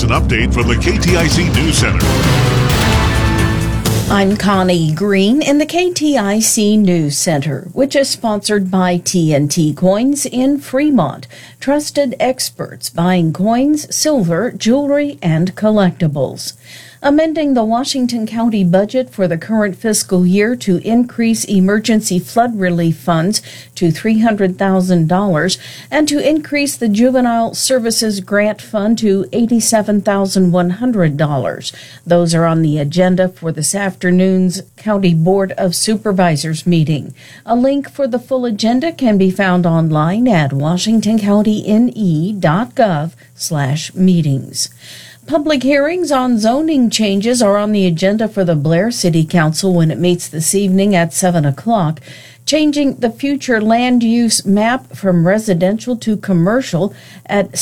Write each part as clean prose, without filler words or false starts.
an update from the KTIC News Center. I'm Connie Green in the KTIC News Center, which is sponsored by TNT Coins in Fremont. Trusted experts buying coins, silver, jewelry, and collectibles. Amending the Washington County budget for the current fiscal year to increase emergency flood relief funds to $300,000 and to increase the Juvenile Services Grant Fund to $87,100. Those are on the agenda for this afternoon's County Board of Supervisors meeting. A link for the full agenda can be found online at washingtoncountyn.gov/meetings. Public hearings on zoning changes are on the agenda for the Blair City Council when it meets this evening at 7 o'clock. Changing the future land use map from residential to commercial at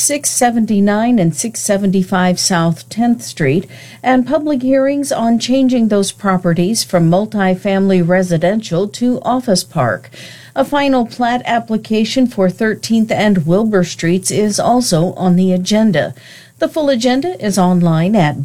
679 and 675 South 10th Street, and public hearings on changing those properties from multifamily residential to office park. A final plat application for 13th and Wilbur Streets is also on the agenda. The full agenda is online at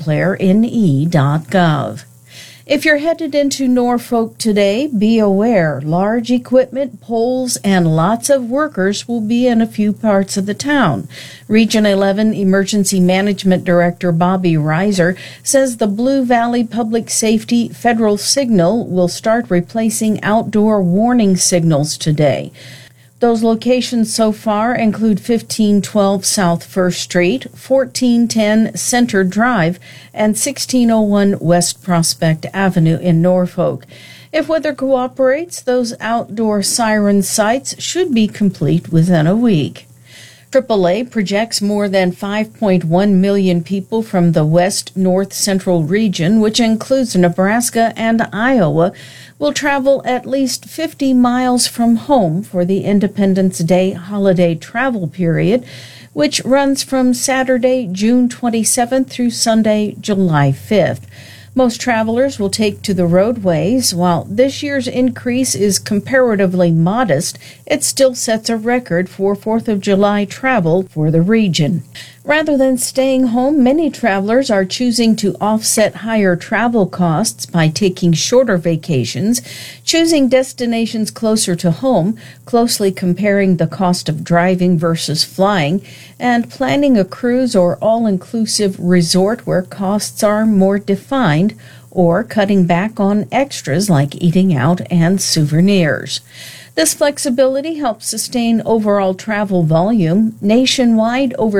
blairne.gov. If you're headed into Norfolk today, be aware large equipment, poles, and lots of workers will be in a few parts of the town. Region 11 Emergency Management Director Bobby Reiser says the Blue Valley Public Safety Federal Signal will start replacing outdoor warning signals today. Those locations so far include 1512 South 1st Street, 1410 Center Drive, and 1601 West Prospect Avenue in Norfolk. If weather cooperates, those outdoor siren sites should be complete within a week. AAA projects more than 5.1 million people from the West North Central region, which includes Nebraska and Iowa, will travel at least 50 miles from home for the Independence Day holiday travel period, which runs from Saturday, June 27th through Sunday, July 5th. Most travelers will take to the roadways. While this year's increase is comparatively modest, it still sets a record for 4th of July travel for the region. Rather than staying home, many travelers are choosing to offset higher travel costs by taking shorter vacations, choosing destinations closer to home, closely comparing the cost of driving versus flying, and planning a cruise or all-inclusive resort where costs are more defined, or cutting back on extras like eating out and souvenirs. This flexibility helps sustain overall travel volume. Nationwide, over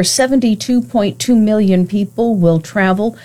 72.2 million people will travel,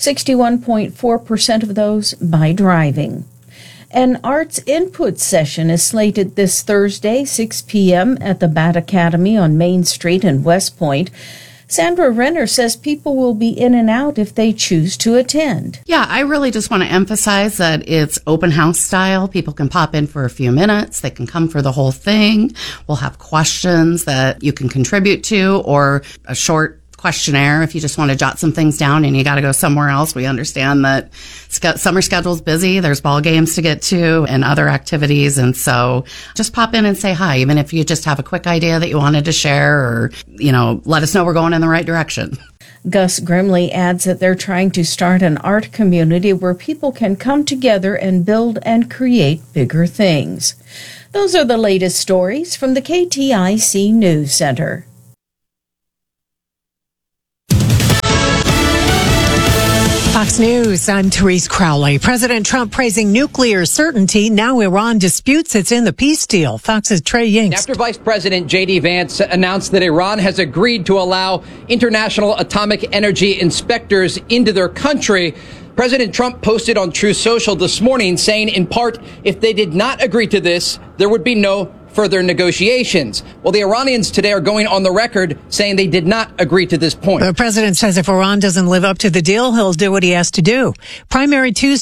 61.4% of those by driving. An arts input session is slated this Thursday, 6 p.m. at the Bat Academy on Main Street in West Point. Sandra Renner says people will be in and out if they choose to attend. Yeah, I really just want to emphasize that it's open house style. People can pop in for a few minutes. They can come for the whole thing. We'll have questions that you can contribute to, or a short questionnaire if you just want to jot some things down and you got to go somewhere else. We understand that summer schedule's busy. There's ball games to get to and other activities. And so just pop in and say hi, even if you just have a quick idea that you wanted to share, or, let us know we're going in the right direction. Gus Grimley adds that they're trying to start an art community where people can come together and build and create bigger things. Those are the latest stories from the KTIC News Center. Fox News, I'm Therese Crowley. President Trump praising nuclear certainty. Now Iran disputes it's in the peace deal. Fox's Trey Yingst. After Vice President J.D. Vance announced that Iran has agreed to allow International Atomic Energy inspectors into their country, President Trump posted on Truth Social this morning saying, in part, if they did not agree to this, there would be no further negotiations. Well, the Iranians today are going on the record saying they did not agree to this point. The president says if Iran doesn't live up to the deal, he'll do what he has to do. Primary Tuesday.